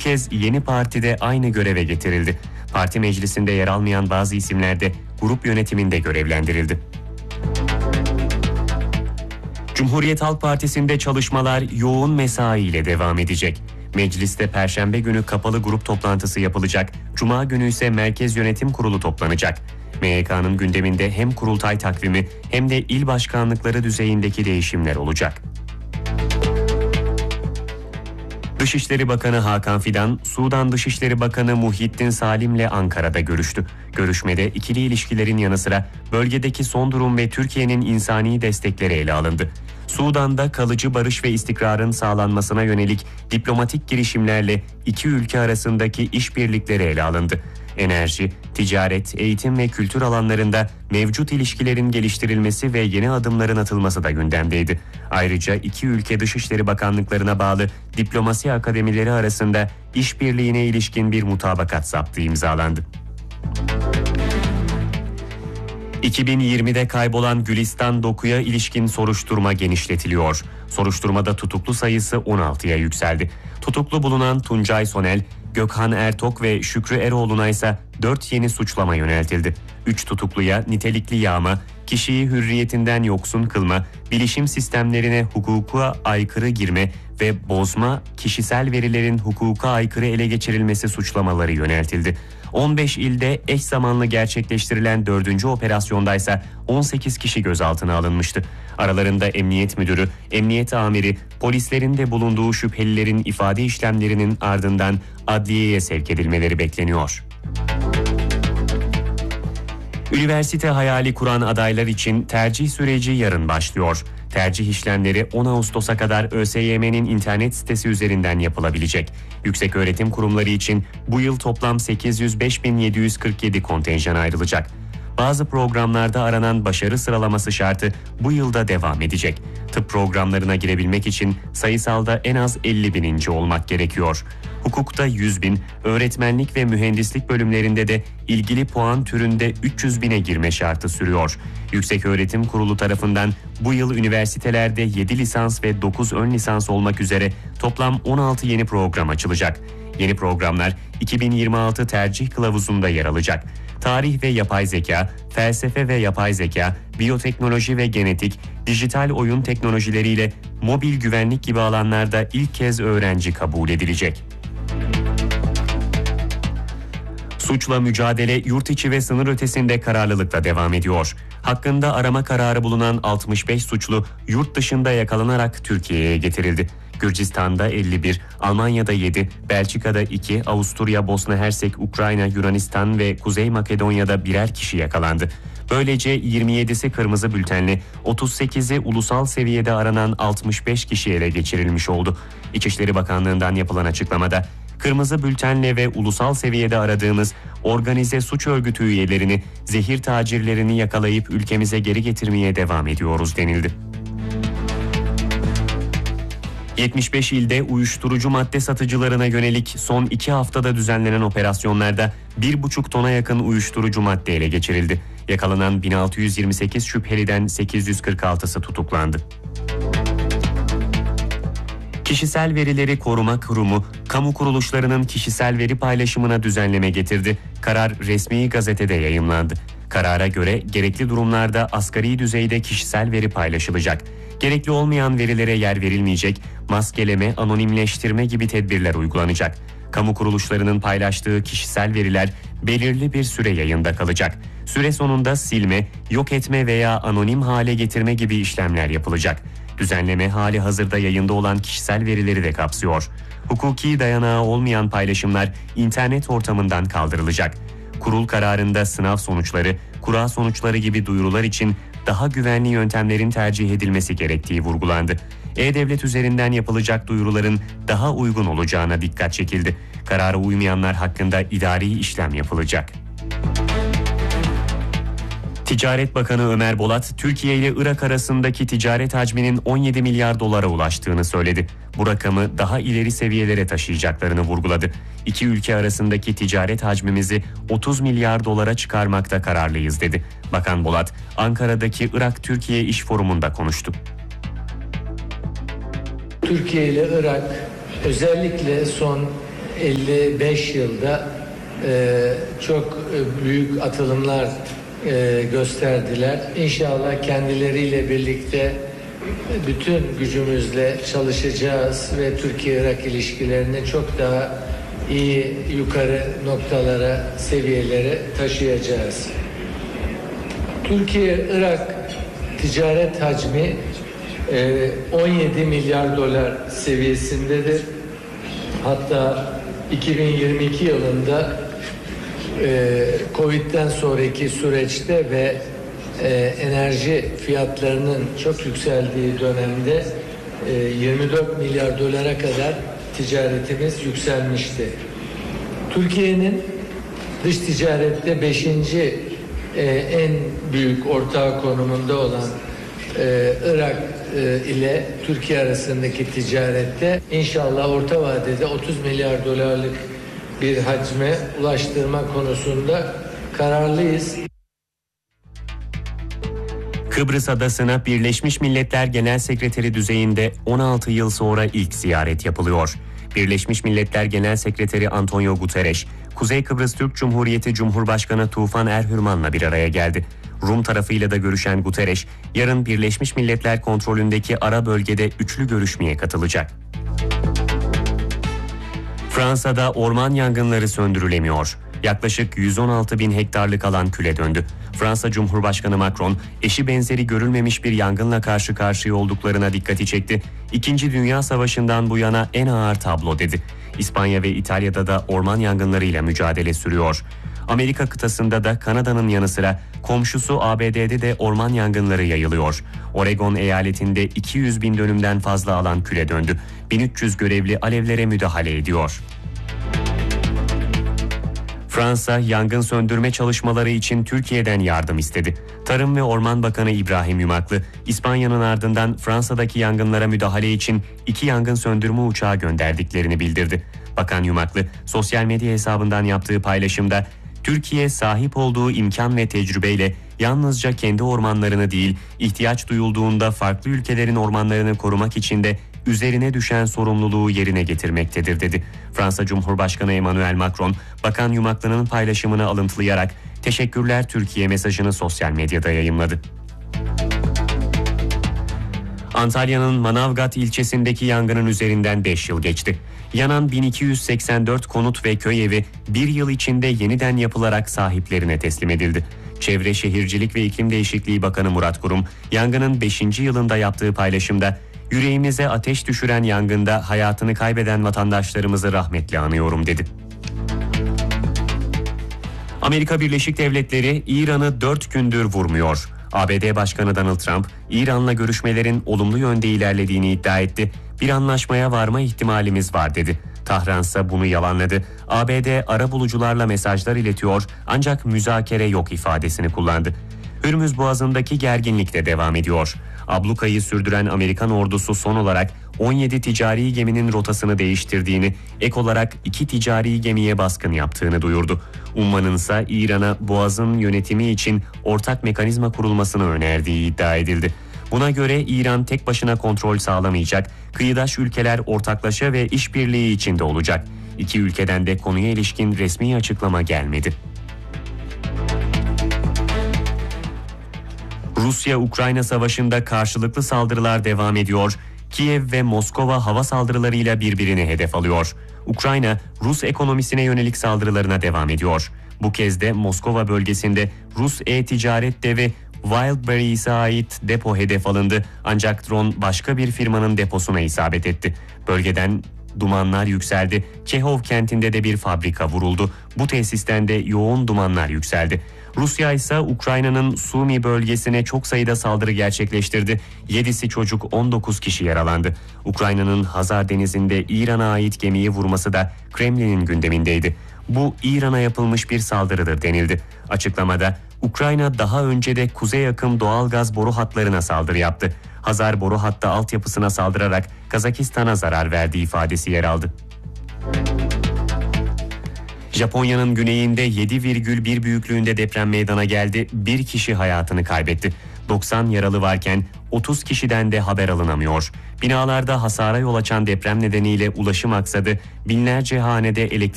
kez yeni partide aynı göreve getirildi. Parti meclisinde yer almayan bazı isimler de grup yönetiminde görevlendirildi. Cumhuriyet Halk Partisi'nde çalışmalar yoğun mesai ile devam edecek. Mecliste Perşembe günü kapalı grup toplantısı yapılacak, Cuma günü ise Merkez Yönetim Kurulu toplanacak. MYK'nın gündeminde hem kurultay takvimi hem de il başkanlıkları düzeyindeki değişimler olacak. Dışişleri Bakanı Hakan Fidan, Sudan Dışişleri Bakanı Muhyiddin Salim'le Ankara'da görüştü. Görüşmede ikili ilişkilerin yanı sıra bölgedeki son durum ve Türkiye'nin insani destekleri ele alındı. Sudan'da kalıcı barış ve istikrarın sağlanmasına yönelik diplomatik girişimlerle iki ülke arasındaki işbirlikleri ele alındı. Enerji, ticaret, eğitim ve kültür alanlarında mevcut ilişkilerin geliştirilmesi ve yeni adımların atılması da gündemdeydi. Ayrıca iki ülke Dışişleri Bakanlıklarına bağlı diplomasi akademileri arasında işbirliğine ilişkin bir mutabakat zaptı imzalandı. 2020'de kaybolan Gülistan Doku'ya ilişkin soruşturma genişletiliyor. Soruşturmada tutuklu sayısı 16'ya yükseldi. Tutuklu bulunan Tuncay Sonel, Gökhan Ertok ve Şükrü Eroğlu'na ise 4 yeni suçlama yöneltildi. 3 tutukluya nitelikli yağma, kişiyi hürriyetinden yoksun kılma, bilişim sistemlerine hukuka aykırı girme ve bozma, kişisel verilerin hukuka aykırı ele geçirilmesi suçlamaları yöneltildi. 15 ilde eş zamanlı gerçekleştirilen 4. operasyondaysa 18 kişi gözaltına alınmıştı. Aralarında emniyet müdürü, emniyet amiri, polislerin de bulunduğu şüphelilerin ifade işlemlerinin ardından adliyeye sevk edilmeleri bekleniyor. Üniversite hayali kuran adaylar için tercih süreci yarın başlıyor. Tercih işlemleri 10 Ağustos'a kadar ÖSYM'nin internet sitesi üzerinden yapılabilecek. Yükseköğretim kurumları için bu yıl toplam 805.747 kontenjan ayrılacak. Bazı programlarda aranan başarı sıralaması şartı bu yılda devam edecek. Tıp programlarına girebilmek için sayısalda en az 50.000. olmak gerekiyor. Hukukta 100.000, öğretmenlik ve mühendislik bölümlerinde de ilgili puan türünde 300.000'e girme şartı sürüyor. Yükseköğretim Kurulu tarafından bu yıl üniversitelerde 7 lisans ve 9 ön lisans olmak üzere toplam 16 yeni program açılacak. Yeni programlar 2026 tercih kılavuzunda yer alacak. Tarih ve yapay zeka, felsefe ve yapay zeka, biyoteknoloji ve genetik, dijital oyun teknolojileriyle mobil güvenlik gibi alanlarda ilk kez öğrenci kabul edilecek. Suçla mücadele yurt içi ve sınır ötesinde kararlılıkla devam ediyor. Hakkında arama kararı bulunan 65 suçlu yurt dışında yakalanarak Türkiye'ye getirildi. Gürcistan'da 51, Almanya'da 7, Belçika'da 2, Avusturya, Bosna Hersek, Ukrayna, Yunanistan ve Kuzey Makedonya'da birer kişi yakalandı. Böylece 27'si kırmızı bültenli, 38'i ulusal seviyede aranan 65 kişi ele geçirilmiş oldu. İçişleri Bakanlığı'ndan yapılan açıklamada, kırmızı bültenle ve ulusal seviyede aradığımız organize suç örgütü üyelerini, zehir tacirlerini yakalayıp ülkemize geri getirmeye devam ediyoruz denildi. 75 ilde uyuşturucu madde satıcılarına yönelik son 2 haftada düzenlenen operasyonlarda 1,5 tona yakın uyuşturucu madde ele geçirildi. Yakalanan 1628 şüpheliden 846'sı tutuklandı. Kişisel Verileri Koruma Kurumu, kamu kuruluşlarının kişisel veri paylaşımına düzenleme getirdi. Karar resmi gazetede yayımlandı. Karara göre gerekli durumlarda asgari düzeyde kişisel veri paylaşılacak. Gerekli olmayan verilere yer verilmeyecek, maskeleme, anonimleştirme gibi tedbirler uygulanacak. Kamu kuruluşlarının paylaştığı kişisel veriler belirli bir süre yayında kalacak. Süre sonunda silme, yok etme veya anonim hale getirme gibi işlemler yapılacak. Düzenleme hali hazırda yayında olan kişisel verileri de kapsıyor. Hukuki dayanağı olmayan paylaşımlar internet ortamından kaldırılacak. Kurul kararında sınav sonuçları, kura sonuçları gibi duyurular için daha güvenli yöntemlerin tercih edilmesi gerektiği vurgulandı. E-Devlet üzerinden yapılacak duyuruların daha uygun olacağına dikkat çekildi. Karara uymayanlar hakkında idari işlem yapılacak. Ticaret Bakanı Ömer Bolat, Türkiye ile Irak arasındaki ticaret hacminin 17 milyar dolara ulaştığını söyledi. Bu rakamı daha ileri seviyelere taşıyacaklarını vurguladı. İki ülke arasındaki ticaret hacmimizi 30 milyar dolara çıkarmakta kararlıyız dedi. Bakan Bolat, Ankara'daki Irak-Türkiye İş Forumu'nda konuştu. Türkiye ile Irak özellikle son 55 yılda çok büyük atılımlar gösterdiler. İnşallah kendileriyle birlikte bütün gücümüzle çalışacağız ve Türkiye-Irak ilişkilerini çok daha iyi yukarı noktalara, seviyelere taşıyacağız. Türkiye-Irak ticaret hacmi 17 milyar dolar seviyesindedir. Hatta 2022 yılında Covid'den sonraki süreçte ve enerji fiyatlarının çok yükseldiği dönemde 24 milyar dolara kadar ticaretimiz yükselmişti. Türkiye'nin dış ticarette 5. en büyük ortağı konumunda olan Irak ile Türkiye arasındaki ticarette inşallah orta vadede 30 milyar dolarlık bir hacme ulaştırma konusunda kararlıyız. Kıbrıs Adası'na Birleşmiş Milletler Genel Sekreteri düzeyinde 16 yıl sonra ilk ziyaret yapılıyor. Birleşmiş Milletler Genel Sekreteri Antonio Guterres, Kuzey Kıbrıs Türk Cumhuriyeti Cumhurbaşkanı Tufan Erhürman'la bir araya geldi. Rum tarafıyla da görüşen Guterres, yarın Birleşmiş Milletler kontrolündeki ara bölgede üçlü görüşmeye katılacak. Fransa'da orman yangınları söndürülemiyor. Yaklaşık 116 bin hektarlık alan küle döndü. Fransa Cumhurbaşkanı Macron, eşi benzeri görülmemiş bir yangınla karşı karşıya olduklarına dikkati çekti. İkinci Dünya Savaşı'ndan bu yana en ağır tablo dedi. İspanya ve İtalya'da da orman yangınlarıyla mücadele sürüyor. Amerika kıtasında da Kanada'nın yanı sıra komşusu ABD'de de orman yangınları yayılıyor. Oregon eyaletinde 200 bin dönümden fazla alan küle döndü. 1300 görevli alevlere müdahale ediyor. Fransa, yangın söndürme çalışmaları için Türkiye'den yardım istedi. Tarım ve Orman Bakanı İbrahim Yumaklı, İspanya'nın ardından Fransa'daki yangınlara müdahale için 2 yangın söndürme uçağı gönderdiklerini bildirdi. Bakan Yumaklı, sosyal medya hesabından yaptığı paylaşımda, Türkiye sahip olduğu imkan ve tecrübeyle yalnızca kendi ormanlarını değil, ihtiyaç duyulduğunda farklı ülkelerin ormanlarını korumak için de üzerine düşen sorumluluğu yerine getirmektedir dedi. Fransa Cumhurbaşkanı Emmanuel Macron, Bakan Yumaklı'nın paylaşımını alıntılayarak "Teşekkürler Türkiye" mesajını sosyal medyada yayımladı. Antalya'nın Manavgat ilçesindeki yangının üzerinden 5 yıl geçti. Yanan 1284 konut ve köy evi bir yıl içinde yeniden yapılarak sahiplerine teslim edildi. Çevre Şehircilik ve İklim Değişikliği Bakanı Murat Kurum, yangının 5. yılında yaptığı paylaşımda, "Yüreğimize ateş düşüren yangında hayatını kaybeden vatandaşlarımızı rahmetle anıyorum" dedi. Amerika Birleşik Devletleri İran'ı 4 gündür vurmuyor. ABD Başkanı Donald Trump, İran'la görüşmelerin olumlu yönde ilerlediğini iddia etti. "Bir anlaşmaya varma ihtimalimiz var" dedi. Tahran ise bunu yalanladı. ABD arabulucularla mesajlar iletiyor ancak müzakere yok ifadesini kullandı. Hürmüz Boğazı'ndaki gerginlik de devam ediyor. Ablukayı sürdüren Amerikan ordusu son olarak 17 ticari geminin rotasını değiştirdiğini, ek olarak 2 ticari gemiye baskın yaptığını duyurdu. Umman'ın ise İran'a Boğaz'ın yönetimi için ortak mekanizma kurulmasını önerdiği iddia edildi. Buna göre İran tek başına kontrol sağlamayacak, kıyıdaş ülkeler ortaklaşa ve işbirliği içinde olacak. İki ülkeden de konuya ilişkin resmi açıklama gelmedi. Rusya-Ukrayna savaşında karşılıklı saldırılar devam ediyor. Kiev ve Moskova hava saldırılarıyla birbirini hedef alıyor. Ukrayna, Rus ekonomisine yönelik saldırılarına devam ediyor. Bu kez de Moskova bölgesinde Rus e-ticaret devi Wildberries'e ait depo hedef alındı. Ancak drone başka bir firmanın deposuna isabet etti. Bölgeden dumanlar yükseldi. Çehov kentinde de bir fabrika vuruldu. Bu tesisten de yoğun dumanlar yükseldi. Rusya ise Ukrayna'nın Sumi bölgesine çok sayıda saldırı gerçekleştirdi. 7'si çocuk, 19 kişi yaralandı. Ukrayna'nın Hazar Denizi'nde İran'a ait gemiyi vurması da Kremlin'in gündemindeydi. Bu İran'a yapılmış bir saldırıdır denildi. Açıklamada Ukrayna daha önce de kuzey akım doğalgaz boru hatlarına saldırı yaptı. Hazar boru hattı altyapısına saldırarak Kazakistan'a zarar verdiği ifadesi yer aldı. Japonya'nın güneyinde 7,1 büyüklüğünde deprem meydana geldi. Bir kişi hayatını kaybetti. 90 yaralı varken 30 kişiden de haber alınamıyor. Binalarda hasara yol açan deprem nedeniyle ulaşım aksadı, binlerce hanede elektrik